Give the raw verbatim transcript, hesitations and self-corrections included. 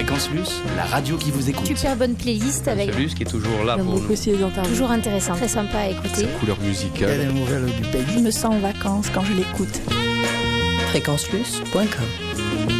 Fréquence Plus, la radio qui vous écoute. Super bonne playlist avec Plus qui est toujours là J'aime pour beaucoup nous. aussi les interviews. toujours intéressant, très sympa à écouter. Couleur musicale. Il y a des nouvelles du pays. Je me sens en vacances quand je l'écoute. fréquence plus point com